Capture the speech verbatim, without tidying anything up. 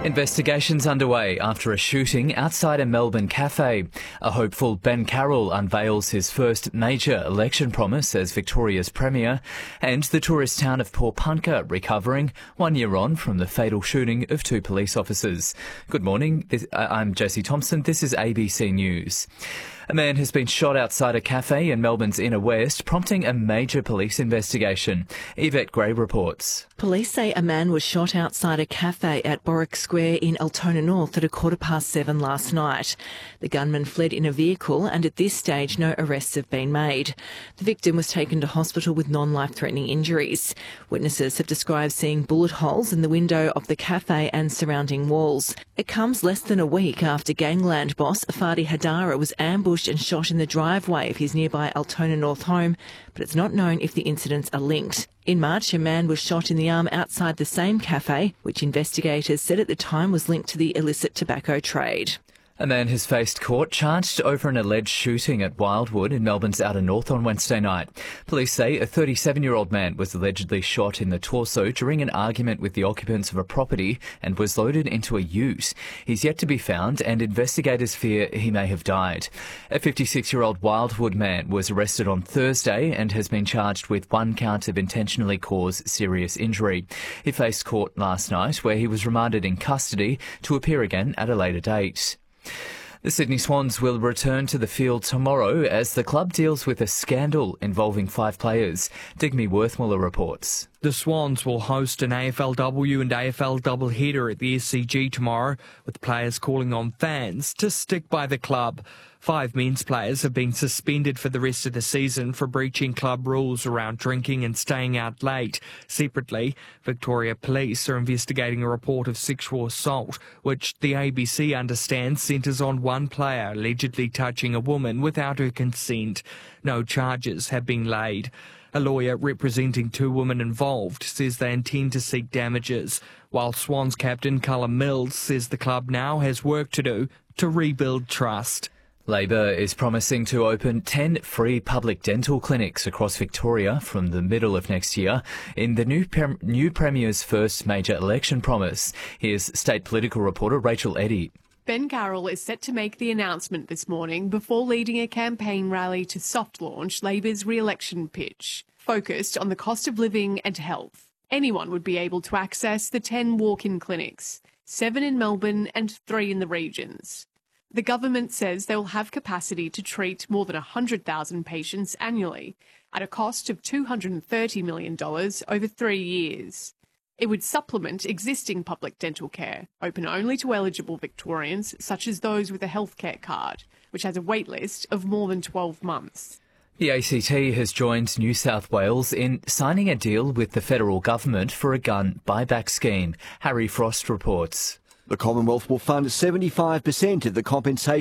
Investigations underway after a shooting outside a Melbourne cafe. A hopeful Ben Carroll unveils his first major election promise as Victoria's Premier, and the tourist town of Pawnpukka recovering one year on from the fatal shooting of two police officers. Good morning, this, uh, I'm Jesse Thompson. This is A B C News. A man has been shot outside a cafe in Melbourne's inner west, prompting a major police investigation. Yvette Gray reports. Police say a man was shot outside a cafe at Borwick Square in Altona North at a quarter past seven last night. The gunman fled in a vehicle and at this stage no arrests have been made. The victim was taken to hospital with non-life-threatening injuries. Witnesses have described seeing bullet holes in the window of the cafe and surrounding walls. It comes less than a week after gangland boss Fadi Hadara was ambushed and shot in the driveway of his nearby Altona North home, but it's not known if the incidents are linked. In March, a man was shot in the arm outside the same cafe, which investigators said at the time was linked to the illicit tobacco trade. A man has faced court charged over an alleged shooting at Wildwood in Melbourne's outer north on Wednesday night. Police say a thirty-seven-year-old man was allegedly shot in the torso during an argument with the occupants of a property and was loaded into a ute. He's yet to be found and investigators fear he may have died. A fifty-six-year-old Wildwood man was arrested on Thursday and has been charged with one count of intentionally caused serious injury. He faced court last night where he was remanded in custody to appear again at a later date. The Sydney Swans will return to the field tomorrow as the club deals with a scandal involving five players. Digby Worthmuller reports. The Swans will host an A F L W and A F L doubleheader at the S C G tomorrow, with players calling on fans to stick by the club. Five men's players have been suspended for the rest of the season for breaching club rules around drinking and staying out late. Separately, Victoria Police are investigating a report of sexual assault, which the A B C understands centres on one player allegedly touching a woman without her consent. No charges have been laid. A lawyer representing two women involved says they intend to seek damages, while Swans captain Callum Mills says the club now has work to do to rebuild trust. Labor is promising to open ten free public dental clinics across Victoria from the middle of next year in the new, pre- new Premier's first major election promise. Here's state political reporter Rachel Eddy. Ben Carroll is set to make the announcement this morning before leading a campaign rally to soft launch Labor's re-election pitch, focused on the cost of living and health. Anyone would be able to access the ten walk-in clinics, seven in Melbourne and three in the regions. The government says they will have capacity to treat more than one hundred thousand patients annually at a cost of two hundred thirty million dollars over three years. It would supplement existing public dental care, open only to eligible Victorians, such as those with a healthcare card, which has a wait list of more than twelve months. The A C T has joined New South Wales in signing a deal with the federal government for a gun buyback scheme. Harry Frost reports. The Commonwealth will fund seventy-five percent of the compensation